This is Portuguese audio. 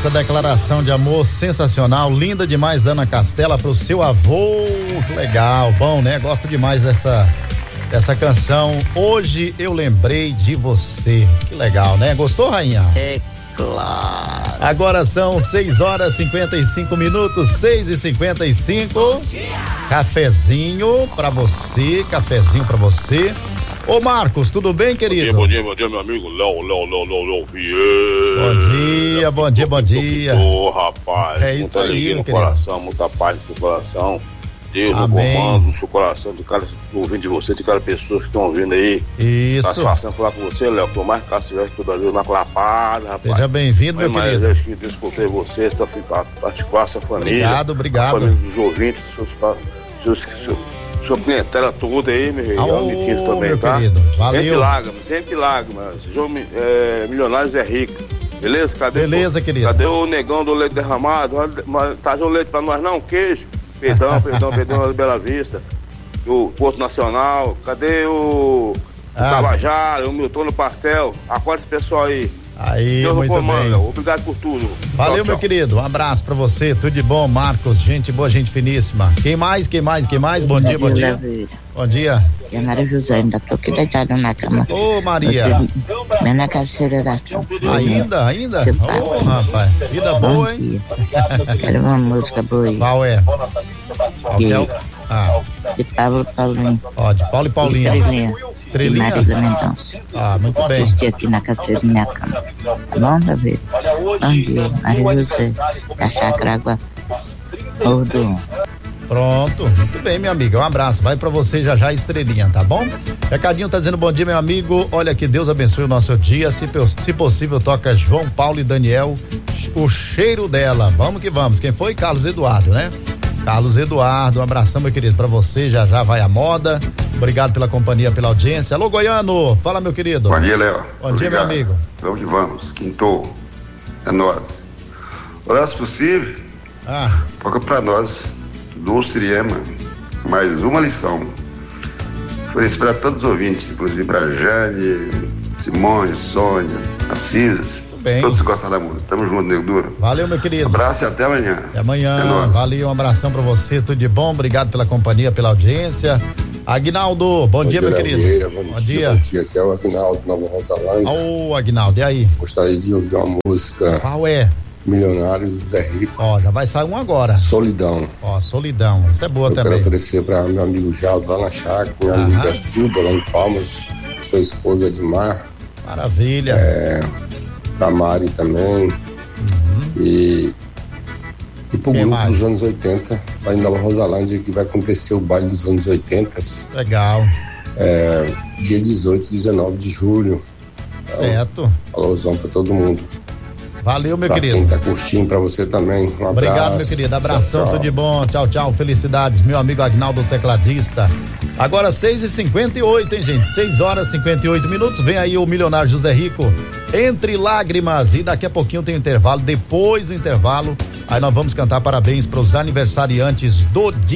bonita declaração de amor, sensacional, linda demais, Dana Castela, pro seu avô. Legal, bom, né? Gosto demais dessa canção. Hoje eu lembrei de você. Que legal, né? Gostou, rainha? É claro. Agora são 6h55, 6h55. Cafezinho pra você, cafezinho pra você. Ô Marcos, tudo bem, querido? Bom dia, meu amigo Léo Vieira. Bom dia. Ô, rapaz, é isso muita aí, alegria no querido. coração, muita paz no coração. Deus no Amém. comando, no seu coração, de cada ouvindo de você, de cada pessoa que estão ouvindo aí. Isso. Satisfação falar com você, Léo, que eu mais caso tivesse toda vez na clapada, rapaz. Seja bem-vindo, meu mas querido. eu acho que Deus escutei você, particular, sua família. Obrigado. A família dos ouvintes, sua clientela toda aí, meu rei. Almitinhos também, meu tá? querido. Valeu. Gente lágrimas. Milionários é rico. Beleza? Beleza, querido. Cadê o negão do leite derramado? Traz o leite pra nós, não, queijo. Perdão, Bela Vista. O Porto Nacional. Cadê o Tabajara, o Milton no Pastel? Acorda esse pessoal aí. Aí, Deus no muito comando, bem. obrigado por tudo. Valeu, Tchau. meu querido. Um abraço pra você. Tudo de bom, Marcos. Gente boa, gente finíssima. Quem mais? Bom dia. Bom dia. E a Maria José, ainda tô aqui deitada na cama. Ô, Maria. Vem na cabeceira da cama. Ainda? Ô, rapaz. Vida boa, hein? Quero uma música boa aí. Qual é? De Paulo Paulinho. Ó, de Paulo e Paulinho. Estrelinha. E Marília Mendonça. Muito bem. Assisti aqui na cabeceira da minha cama. Bom, David? Bom dia, Maria José, da Chácara Água Morro do Ouro. Pronto, muito bem, minha amiga. Um abraço, vai pra você já, Estrelinha, tá bom? Recadinho tá dizendo bom dia, meu amigo. Olha, que Deus abençoe o nosso dia. Se possível, toca João Paulo e Daniel, o cheiro dela. Vamos que vamos. Quem foi? Carlos Eduardo, né? Carlos Eduardo, um abração, meu querido, pra você. Já vai a moda. Obrigado pela companhia, pela audiência. Alô, Goiano. Fala, meu querido. Bom dia, Léo. Bom dia, meu amigo. Vamos que vamos. Quintou. É nós. Olha, se possível, toca pra nós, do Siriema, mais uma lição. Foi isso para todos os ouvintes, inclusive pra Jane, Simone, Sônia, Assis. Todos gostam da música. Tamo junto, Nego Duro. Valeu, meu querido. Abraço e até amanhã. Até amanhã. É nóis. Valeu, um abração pra você. Tudo de bom. Obrigado pela companhia, pela audiência. Aguinaldo, bom dia, meu querido. Bom dia. Aqui é o Aguinaldo, Nova Rosalândia. Ô, Aguinaldo, e aí? Gostaria de ouvir uma música. Qual é? Milionários do Zé Rico. Ó, já vai sair um agora. Solidão. Ó, Solidão. Isso é boa eu também. Quero oferecer para meu amigo Jaldo lá na chácara, minha amiga Silda lá em Palmas, sua esposa Edmar. Maravilha. Pra Mari também. E pro grupo dos anos 80, lá em Nova Rosalândia, que vai acontecer o baile dos anos 80. Legal. Dia 18 e 19 de julho. Certo. Alôzão pra todo mundo. Valeu, meu pra querido. Quem tá curtindo, pra você também. Um abraço. Obrigado, meu querido. Abração, tudo de bom. Tchau. Felicidades, meu amigo Agnaldo, tecladista. Agora 6h58, hein, gente? 6h58. Vem aí o milionário José Rico, Entre Lágrimas. E daqui a pouquinho tem intervalo. Depois do intervalo, aí nós vamos cantar parabéns pros aniversariantes do dia.